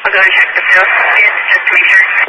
I'll go and check the field just to make sure.